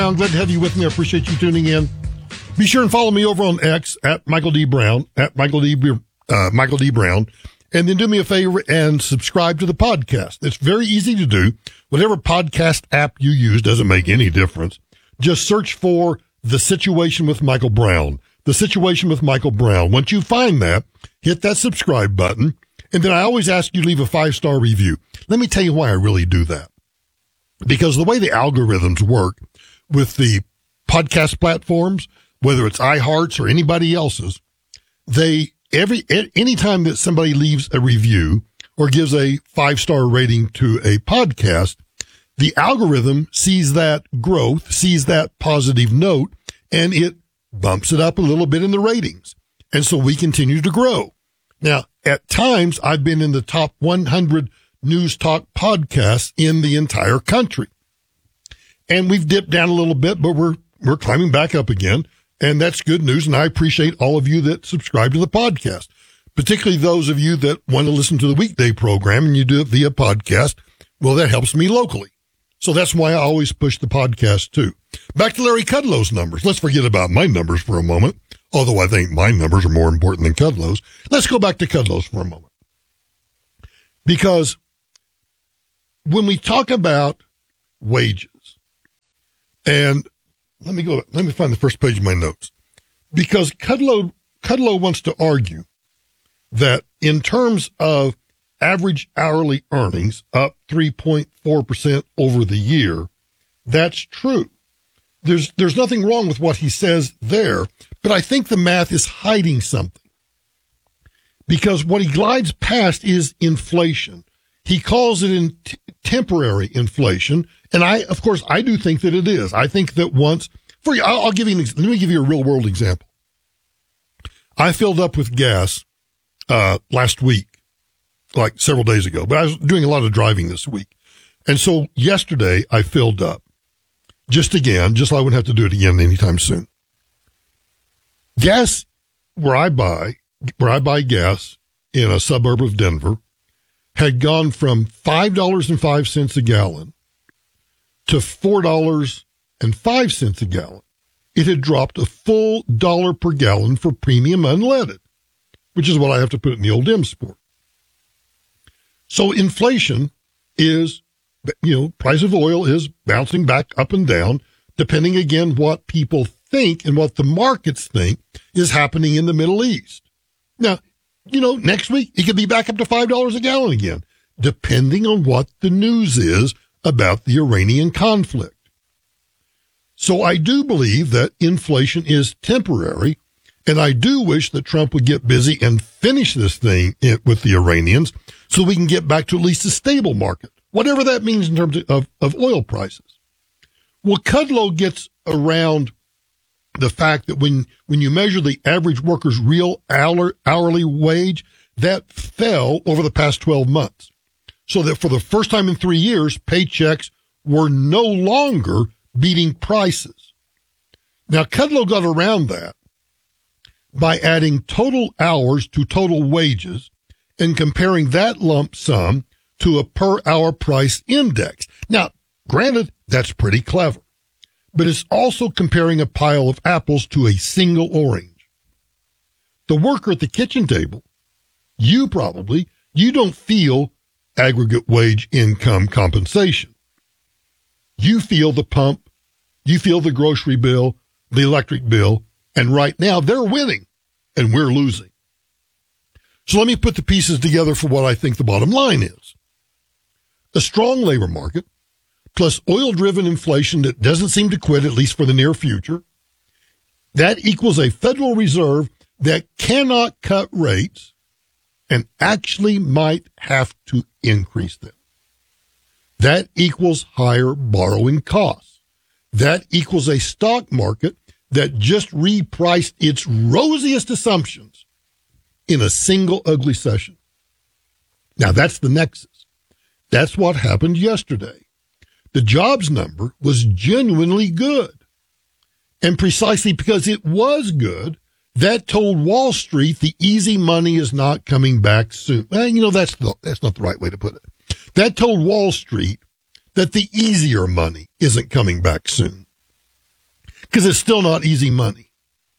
I'm glad to have you with me. I appreciate you tuning in. Be sure and follow me over on X at Michael D. Brown, Michael D. Brown. And then do me a favor and subscribe to the podcast. It's very easy to do. Whatever podcast app you use doesn't make any difference. Just search for The Situation with Michael Brown. The Situation with Michael Brown. Once you find that, hit that subscribe button. And then I always ask you to leave a 5-star review. Let me tell you why I really do that. Because the way the algorithms work with the podcast platforms, whether it's iHeart's or anybody else's, anytime that somebody leaves a review or gives a 5-star rating to a podcast, the algorithm sees that growth, sees that positive note, and it bumps it up a little bit in the ratings. And so we continue to grow. Now, at times, I've been in the top 100 news talk podcasts in the entire country. And we've dipped down a little bit, but we're climbing back up again. And that's good news. And I appreciate all of you that subscribe to the podcast, particularly those of you that want to listen to the weekday program and you do it via podcast. Well, that helps me locally. So that's why I always push the podcast too. Back to Larry Kudlow's numbers. Let's forget about my numbers for a moment, although I think my numbers are more important than Kudlow's. Let's go back to Kudlow's for a moment. Because when we talk about wages, and let me find the first page of my notes, because Kudlow wants to argue that in terms of average hourly earnings up 3.4% over the year, that's true. There's nothing wrong with what he says there, but I think the math is hiding something. Because what he glides past is inflation. He calls it temporary inflation, and I do think that it is. I think that I'll give you let me give you a real world example. I filled up with gas last week, like several days ago, but I was doing a lot of driving this week. And so yesterday I filled up just so I wouldn't have to do it again anytime soon. Gas where I buy gas in a suburb of Denver had gone from $5.05 a gallon to $4.05 a gallon. It had dropped a full $1 per gallon for premium unleaded, which is what I have to put in the old M Sport. So inflation is, price of oil is bouncing back up and down, depending again what people think and what the markets think is happening in the Middle East. Now, next week it could be back up to $5 a gallon again, depending on what the news is about the Iranian conflict. So I do believe that inflation is temporary, and I do wish that Trump would get busy and finish this thing with the Iranians so we can get back to at least a stable market, whatever that means in terms of oil prices. Well, Kudlow gets around the fact that when you measure the average worker's real hourly wage, that fell over the past 12 months. So that for the first time in 3 years, paychecks were no longer beating prices. Now, Kudlow got around that by adding total hours to total wages and comparing that lump sum to a per hour price index. Now, granted, that's pretty clever, but it's also comparing a pile of apples to a single orange. The worker at the kitchen table, you don't feel aggregate wage income compensation. You feel the pump, you feel the grocery bill, the electric bill, and right now they're winning and we're losing. So let me put the pieces together for what I think the bottom line is. A strong labor market plus oil-driven inflation that doesn't seem to quit, at least for the near future, that equals a Federal Reserve that cannot cut rates and actually might have to increase them. That equals higher borrowing costs. That equals a stock market that just repriced its rosiest assumptions in a single ugly session. Now, that's the nexus. That's what happened yesterday. The jobs number was genuinely good. And precisely because it was good, that told Wall Street the easy money is not coming back soon. Well, that's not the right way to put it. That told Wall Street that the easier money isn't coming back soon. because it's still not easy money.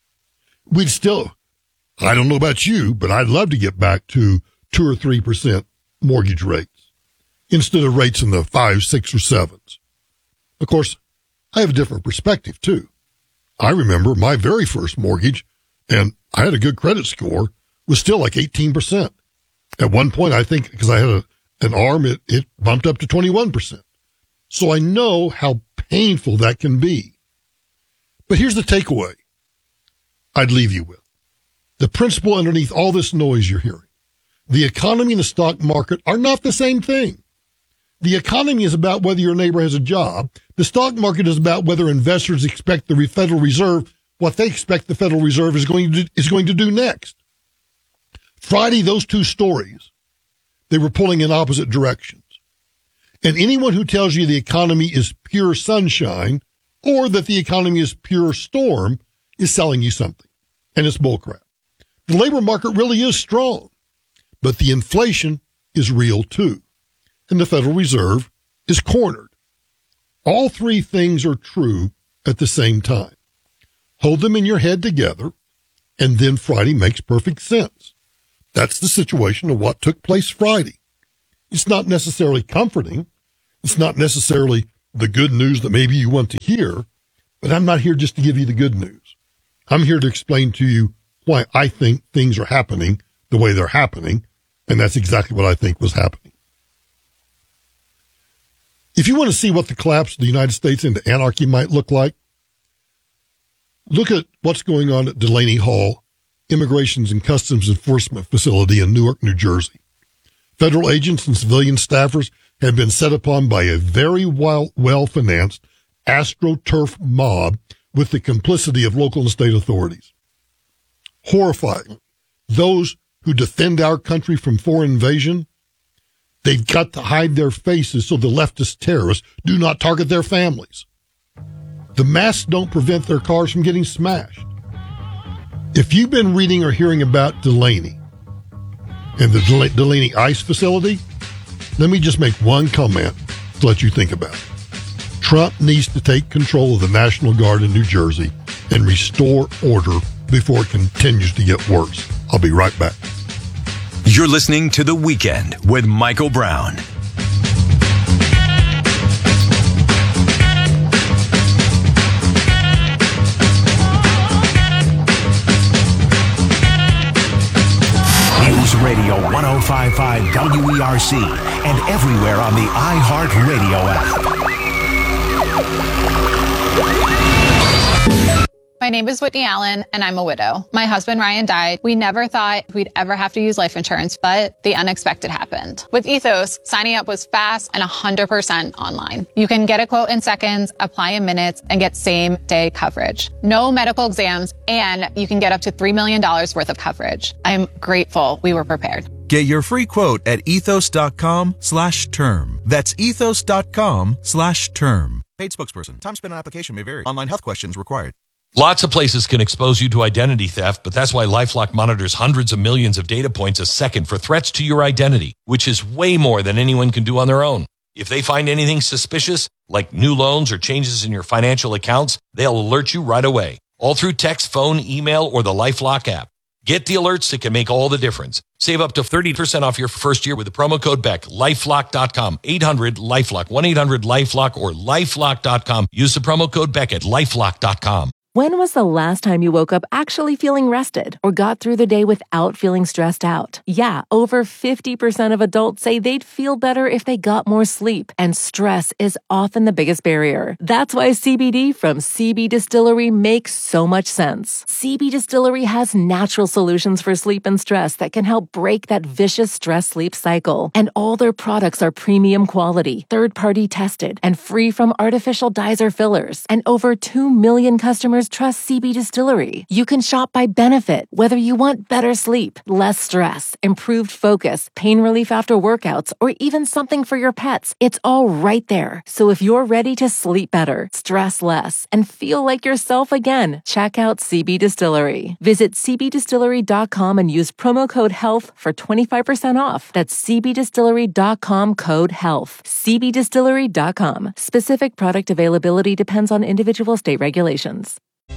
I don't know about you, but I'd love to get back to 2 or 3% mortgage rates instead of rates in the 5, 6, or 7s. Of course, I have a different perspective too. I remember my very first mortgage, and I had a good credit score, was still like 18%. At one point, I think because I had an arm, it bumped up to 21%. So I know how painful that can be. But here's the takeaway I'd leave you with. The principle underneath all this noise you're hearing. The economy and the stock market are not the same thing. The economy is about whether your neighbor has a job. The stock market is about whether investors expect the Federal Reserve, what they expect the Federal Reserve is going to do next. Friday, those two stories, they were pulling in opposite directions. And anyone who tells you the economy is pure sunshine or that the economy is pure storm is selling you something. And it's bullcrap. The labor market really is strong, but the inflation is real too. And the Federal Reserve is cornered. All three things are true at the same time. Hold them in your head together, and then Friday makes perfect sense. That's the situation of what took place Friday. It's not necessarily comforting. It's not necessarily the good news that maybe you want to hear, but I'm not here just to give you the good news. I'm here to explain to you why I think things are happening the way they're happening, and that's exactly what I think was happening. If you want to see what the collapse of the United States into anarchy might look like, look at what's going on at Delaney Hall, Immigrations and Customs Enforcement Facility in Newark, New Jersey. Federal agents and civilian staffers have been set upon by a very well-financed AstroTurf mob with the complicity of local and state authorities. Horrifying. Those who defend our country from foreign invasion, they've got to hide their faces so the leftist terrorists do not target their families. The masks don't prevent their cars from getting smashed. If you've been reading or hearing about Delaney and the Delaney ICE facility, let me just make one comment to let you think about it. Trump needs to take control of the National Guard in New Jersey and restore order before it continues to get worse. I'll be right back. You're listening to The Weekend with Michael Brown. News Radio 105.5 WERC and everywhere on the iHeartRadio app. My name is Whitney Allen, and I'm a widow. My husband, Ryan, died. We never thought we'd ever have to use life insurance, but the unexpected happened. With Ethos, signing up was fast and 100% online. You can get a quote in seconds, apply in minutes, and get same-day coverage. No medical exams, and you can get up to $3 million worth of coverage. I'm grateful we were prepared. Get your free quote at ethos.com/term. That's ethos.com/term. Paid spokesperson. Time spent on application may vary. Online health questions required. Lots of places can expose you to identity theft, but that's why LifeLock monitors hundreds of millions of data points a second for threats to your identity, which is way more than anyone can do on their own. If they find anything suspicious, like new loans or changes in your financial accounts, they'll alert you right away, all through text, phone, email, or the LifeLock app. Get the alerts that can make all the difference. Save up to 30% off your first year with the promo code BECK. LifeLock.com, 800-LifeLock, 1-800-LifeLock, or LifeLock.com. Use the promo code BECK at LifeLock.com. When was the last time you woke up actually feeling rested or got through the day without feeling stressed out? Yeah, over 50% of adults say they'd feel better if they got more sleep, and stress is often the biggest barrier. That's why CBD from CB Distillery makes so much sense. CB Distillery has natural solutions for sleep and stress that can help break that vicious stress-sleep cycle. And all their products are premium quality, third-party tested, and free from artificial dyes or fillers. And over 2 million customers customers trust CB Distillery. You can shop by benefit, whether you want better sleep, less stress, improved focus, pain relief after workouts, or even something for your pets. It's all right there. So if you're ready to sleep better, stress less, and feel like yourself again, check out CB Distillery. Visit cbdistillery.com and use promo code HEALTH for 25% off. That's cbdistillery.com code HEALTH. cbdistillery.com. Specific product availability depends on individual state regulations.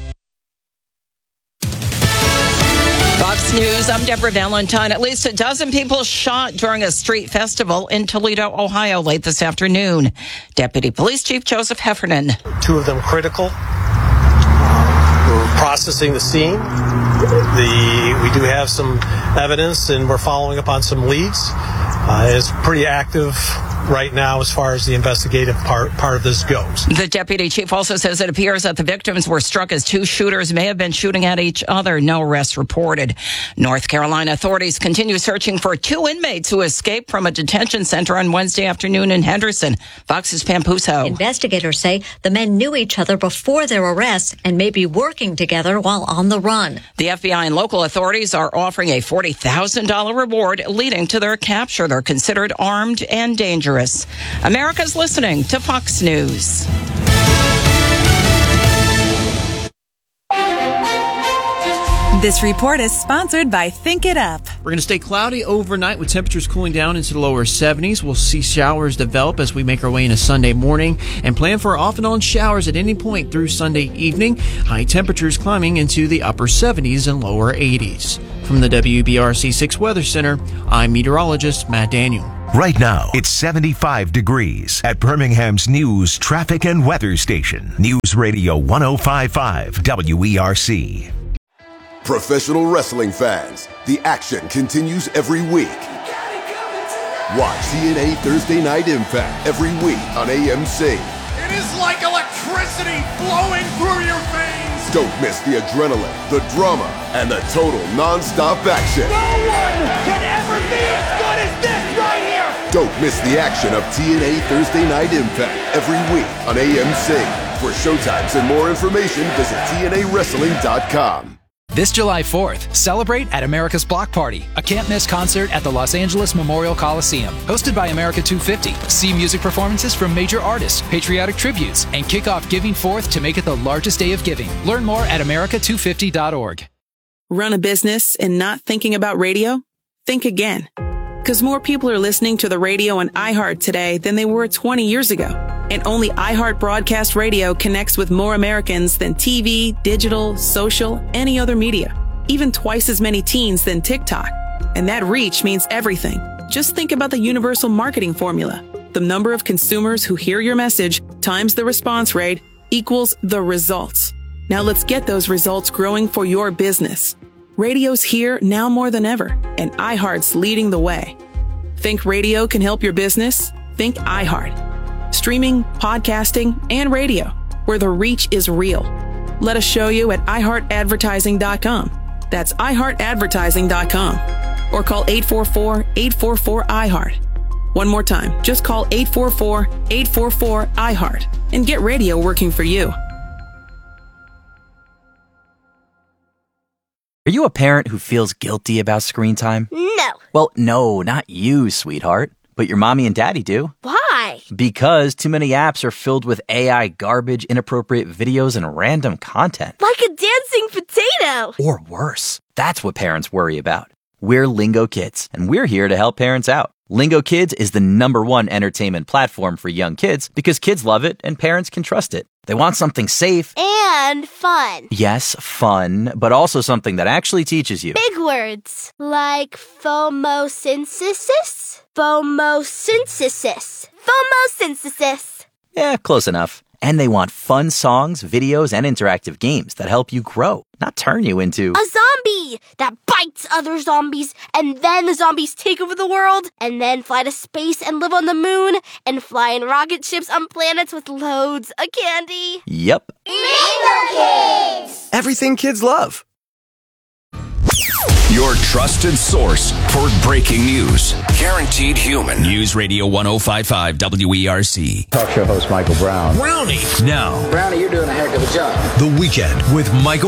Fox News, I'm Deborah Valentine. At least a dozen people shot during a street festival in Toledo, Ohio late this afternoon. Deputy Police Chief Joseph Heffernan. 2 of them critical. We're processing the scene. We do have some evidence, and we're following up on some leads. It's pretty active right now as far as the investigative part of this goes. The deputy chief also says it appears that the victims were struck as 2 shooters may have been shooting at each other. No arrests reported. North Carolina authorities continue searching for 2 inmates who escaped from a detention center on Wednesday afternoon in Henderson. Fox's Pam Puso. Investigators say the men knew each other before their arrests and may be working together while on the run. The FBI and local authorities are offering a $40,000 reward leading to their capture. They're considered armed and dangerous. America's listening to Fox News. This report is sponsored by Think It Up. We're going to stay cloudy overnight with temperatures cooling down into the lower 70s. We'll see showers develop as we make our way into Sunday morning and plan for off and on showers at any point through Sunday evening. High temperatures climbing into the upper 70s and lower 80s. From the WBRC 6 Weather Center, I'm meteorologist Matt Daniel. Right now, it's 75 degrees at Birmingham's news, traffic, and weather station. News Radio 105.5 WERC. Professional wrestling fans, the action continues every week. Watch TNA Thursday Night Impact every week on AMC. It is like electricity flowing through your veins. Don't miss the adrenaline, the drama, and the total non-stop action. No one can ever be as good as this right here. Don't miss the action of TNA Thursday Night Impact every week on AMC. For showtimes and more information, visit TNAWrestling.com. This July 4th, celebrate at America's Block Party, a can't-miss concert at the Los Angeles Memorial Coliseum. Hosted by America 250, see music performances from major artists, patriotic tributes, and kick off Giving Forth to make it the largest day of giving. Learn more at america250.org. Run a business and not thinking about radio? Think again. Because more people are listening to the radio on iHeart today than they were 20 years ago. And only iHeart Broadcast Radio connects with more Americans than TV, digital, social, any other media. Even twice as many teens than TikTok. And that reach means everything. Just think about the universal marketing formula. The number of consumers who hear your message times the response rate equals the results. Now let's get those results growing for your business. Radio's here now more than ever, and iHeart's leading the way. Think radio can help your business? Think iHeart. Streaming, podcasting, and radio, where the reach is real. Let us show you at iHeartAdvertising.com. That's iHeartAdvertising.com. Or call 844-844-iHeart. One more time, just call 844-844-iHeart and get radio working for you. Are you a parent who feels guilty about screen time? No. Well, no, not you, sweetheart. But your mommy and daddy do. Why? Because too many apps are filled with AI garbage, inappropriate videos, and random content. Like a dancing potato. Or worse. That's what parents worry about. We're Lingo Kids, and we're here to help parents out. Lingo Kids is the #1 entertainment platform for young kids because kids love it and parents can trust it. They want something safe. And fun. Yes, fun, but also something that actually teaches you. Big words. Like phomosynthesis? Phomosynthesis. Phomosynthesis. Yeah, close enough. And they want fun songs, videos, and interactive games that help you grow, not turn you into a zombie that bites other zombies, and then the zombies take over the world, and then fly to space and live on the moon, and fly in rocket ships on planets with loads of candy. Yep. Lingo Kids! Everything kids love. You're Your trusted source for breaking news. Guaranteed human. News Radio 105.5 WERC. Talk show host Michael Brown. Brownie. Now. Brownie, you're doing a heck of a job. The Weekend with Michael